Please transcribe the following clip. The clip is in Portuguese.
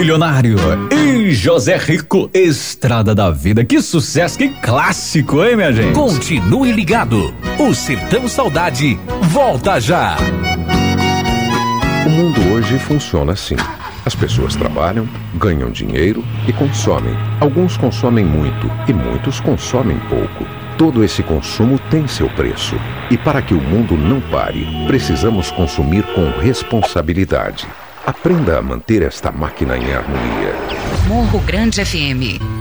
Milionário e José Rico, Estrada da Vida. Que sucesso, que clássico, hein, minha gente? Continue ligado. O Sertão Saudade volta já. O mundo hoje funciona assim. As pessoas trabalham, ganham dinheiro e consomem. Alguns consomem muito e muitos consomem pouco. Todo esse consumo tem seu preço. E para que o mundo não pare, precisamos consumir com responsabilidade. Aprenda a manter esta máquina em harmonia. Morro Grande FM